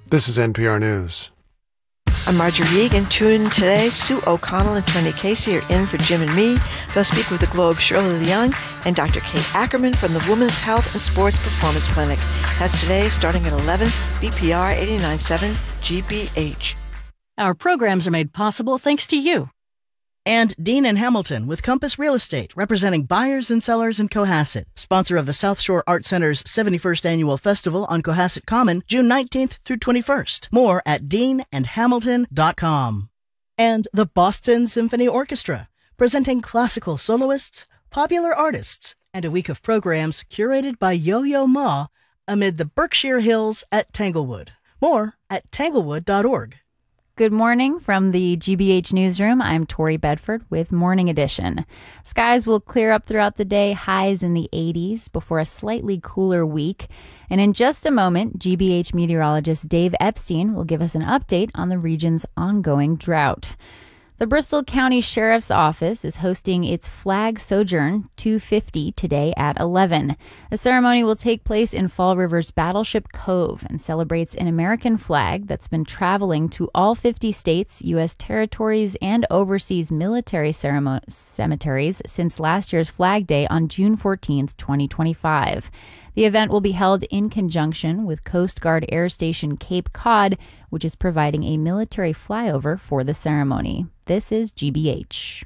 This is NPR News. I'm Marjorie Egan. Tune in today. Sue O'Connell and Tony Casey are in for Jim and me. They'll speak with the Globe's Shirley Leung and Dr. Kate Ackerman from the Women's Health and Sports Performance Clinic. That's today, starting at 11, BPR 89.7 GBH. Our programs are made possible thanks to you. And Dean and Hamilton with Compass Real Estate, representing buyers and sellers in Cohasset, sponsor of the South Shore Art Center's 71st Annual Festival on Cohasset Common, June 19th through 21st. More at deanandhamilton.com. And the Boston Symphony Orchestra, presenting classical soloists, popular artists, and a week of programs curated by Yo-Yo Ma amid the Berkshire Hills at Tanglewood. More at tanglewood.org. Good morning from the GBH Newsroom. I'm Tori Bedford with Morning Edition. Skies will clear up throughout the day, highs in the 80s before a slightly cooler week. And in just a moment, GBH meteorologist Dave Epstein will give us an update on the region's ongoing drought. The Bristol County Sheriff's Office is hosting its Flag Sojourn 250 today at 11. The ceremony will take place in Fall River's Battleship Cove and celebrates an American flag that's been traveling to all 50 states, U.S. territories, and overseas military cemeteries since last year's Flag Day on June 14th, 2025. The event will be held in conjunction with Coast Guard Air Station Cape Cod, which is providing a military flyover for the ceremony. This is GBH.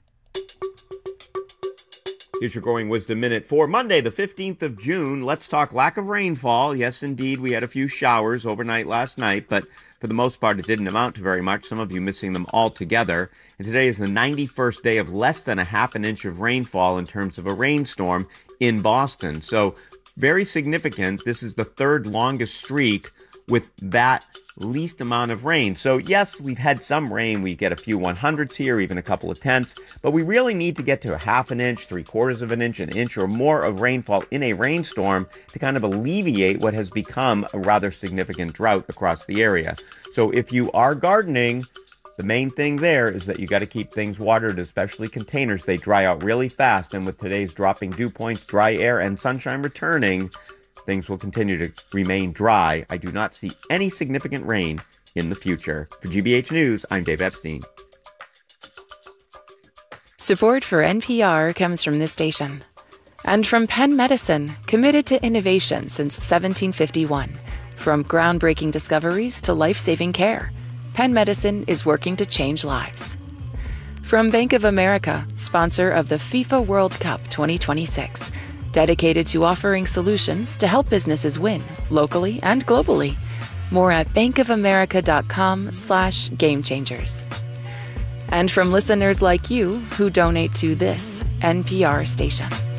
Here's your Growing Wisdom Minute for Monday, the 15th of June. Let's talk lack of rainfall. Yes, indeed, we had a few showers overnight last night, but for the most part, it didn't amount to very much, some of you missing them altogether. And today is the 91st day of less than a half an inch of rainfall in terms of a rainstorm in Boston. So very significant. This is the third longest streak with that least amount of rain. So yes, we've had some rain. We get a few 100s here, even a couple of tenths, but we really need to get to a half an inch, 3/4 of an inch or more of rainfall in a rainstorm to kind of alleviate what has become a rather significant drought across the area. So if you are gardening, the main thing there is that you got to keep things watered, especially containers. They dry out really fast, and with today's dropping dew points, dry air, and sunshine returning, things will continue to remain dry. I do not see any significant rain in the future. For GBH News, I'm Dave Epstein. Support for NPR comes from this station and from Penn Medicine, committed to innovation since 1751. From groundbreaking discoveries to life-saving care, Penn Medicine is working to change lives. From Bank of America, sponsor of the FIFA World Cup 2026, dedicated to offering solutions to help businesses win locally and globally. More at bankofamerica.com/gamechangers. And from listeners like you who donate to this NPR station.